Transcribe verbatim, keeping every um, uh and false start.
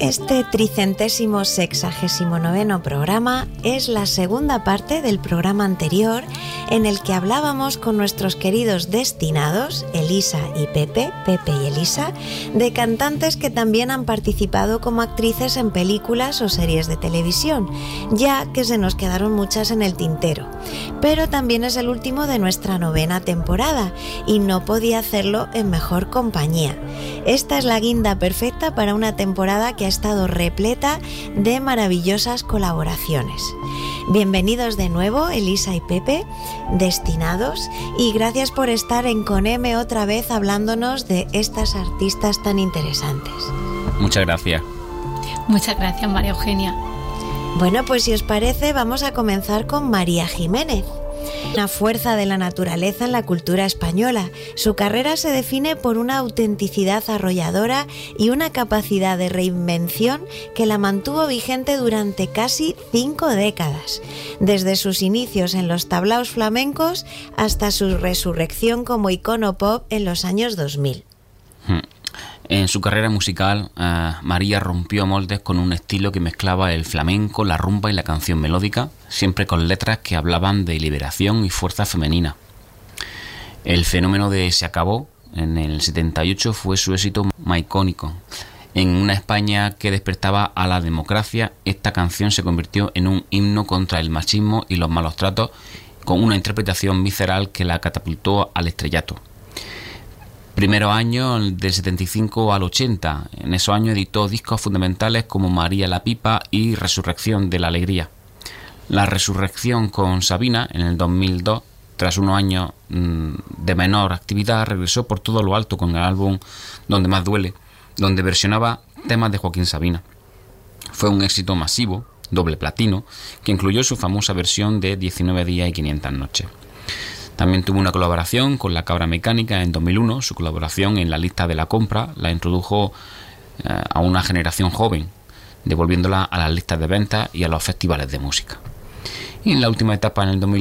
Este tricentésimo sexagésimo noveno programa es la segunda parte del programa anterior en el que hablábamos con nuestros queridos destinados, Elisa y Pepe, Pepe y Elisa, de cantantes que también han participado como actrices en películas o series de televisión, ya que se nos quedaron muchas en el tintero. Pero también es el último de nuestra novena temporada y no podía hacerlo en mejor compañía. Esta es la guinda perfecta para una temporada que ha estado repleta de maravillosas colaboraciones. Bienvenidos de nuevo, Elisa y Pepe, destinados, y gracias por estar en Coneme otra vez hablándonos de estas artistas tan interesantes. Muchas gracias. Muchas gracias, María Eugenia. Bueno, pues si os parece, vamos a comenzar con María Jiménez. Una fuerza de la naturaleza en la cultura española. Su carrera se define por una autenticidad arrolladora y una capacidad de reinvención que la mantuvo vigente durante casi cinco décadas, desde sus inicios en los tablaos flamencos hasta su resurrección como icono pop en los años dos mil. En su carrera musical, uh, María rompió moldes con un estilo que mezclaba el flamenco, la rumba y la canción melódica, siempre con letras que hablaban de liberación y fuerza femenina. El fenómeno de Se acabó, en el setenta y ocho, fue su éxito más icónico. En una España que despertaba a la democracia, esta canción se convirtió en un himno contra el machismo y los malos tratos, con una interpretación visceral que la catapultó al estrellato. Primeros años del setenta y cinco al ochenta, en esos años editó discos fundamentales como María la Pipa y Resurrección de la Alegría. La resurrección con Sabina en el dos mil dos, tras unos años mmm, de menor actividad, regresó por todo lo alto con el álbum Donde más duele, donde versionaba temas de Joaquín Sabina. Fue un éxito masivo, doble platino, que incluyó su famosa versión de diecinueve días y quinientas noches. También tuvo una colaboración con La Cabra Mecánica en dos mil uno. Su colaboración en La Lista de la Compra la introdujo eh, a una generación joven, devolviéndola a las listas de ventas y a los festivales de música. Y en la última etapa, en el dos mil